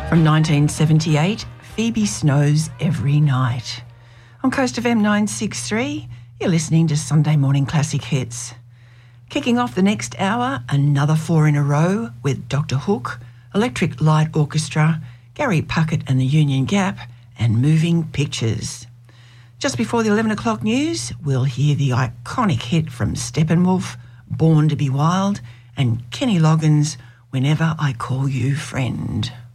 From 1978, Phoebe Snows Every Night. On Coast FM 963, you're listening to Sunday Morning Classic Hits. Kicking off the next hour, another 4 in a row with Dr. Hook, Electric Light Orchestra, Gary Puckett and the Union Gap, and Moving Pictures. Just before the 11 o'clock news, we'll hear the iconic hit from Steppenwolf, Born to be Wild, and Kenny Loggins, Whenever I Call You Friend.